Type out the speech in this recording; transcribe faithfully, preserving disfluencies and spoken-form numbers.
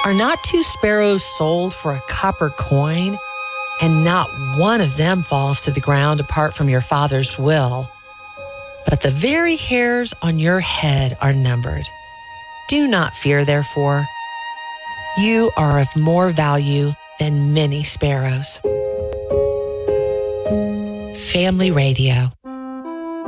Are not two sparrows sold for a copper coin? And not one of them falls to the ground apart from your Father's will. But the very hairs on your head are numbered. Do not fear, therefore. You are of more value than many sparrows. Family Radio.